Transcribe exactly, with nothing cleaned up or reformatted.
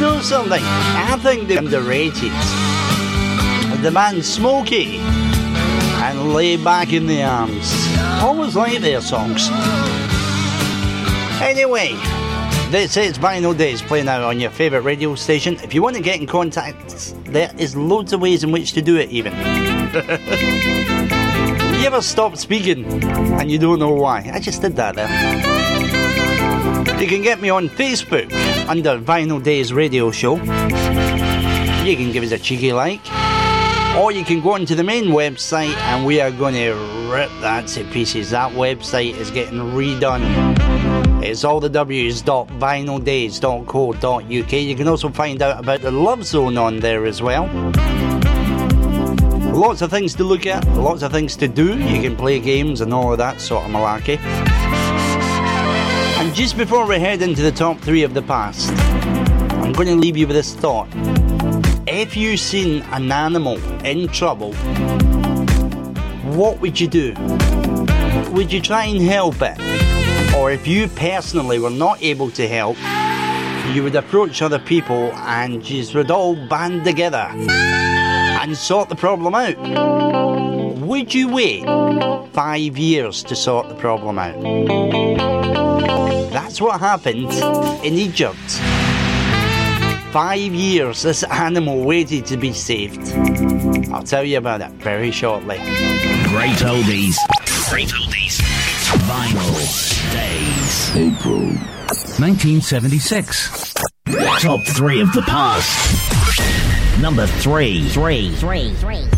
know something? I think they're underrated. The band Smokey and Lay Back in the Arms. Always like their songs. Anyway, this is Vinyl Days playing out on your favourite radio station. If you want to get in contact, there is loads of ways in which to do it even. You ever stop speaking and you don't know why? I just did that there. You can get me on Facebook under Vinyl Days Radio Show. You can give us a cheeky like. Or you can go onto the main website and we are going to rip that to pieces. That website is getting redone. It's all the w's dot vinyl days dot co dot uk. You can also find out about the Love Zone on there as well. Lots of things to look at, lots of things to do. You can play games and all of that sort of malarkey. And just before we head into the top three of the past, I'm going to leave you with this thought. If you seen an animal in trouble, what would you do? Would you try and help it? Or if you personally were not able to help, you would approach other people and you would all band together and sort the problem out? Would you wait five years to sort the problem out? That's what happened in Egypt. Five years this animal waited to be saved. I'll tell you about it very shortly. Great oldies. Great oldies. Vinyl Days. April nineteen seventy-six. Top three of the past. Number three. Three. Three. Three.